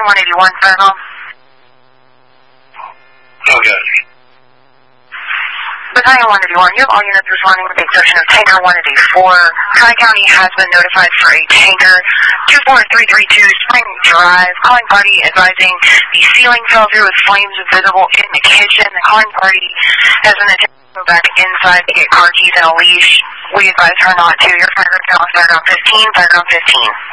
Battalion 181, Fairmont. Okay. Battalion 181, you have all units responding with the exception of Tanker 184. Tri-County has been notified for a Tanker 24332 Spring Drive. Calling party advising the ceiling fell through with flames visible in the kitchen. The calling party has an attempt to go back inside to get car keys and a leash. We advise her not to. Your fire ground 15, fire ground 15.